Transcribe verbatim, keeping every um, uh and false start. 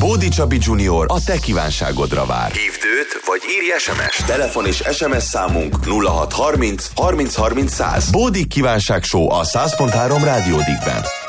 Bódi Csabi junior a te kívánságodra vár. Hívd őt, vagy írj es em es. Telefon és es em es számunk nulla hat harminc harminc harminc száz. Bódi kívánság show a száz pont három Rádiódikben.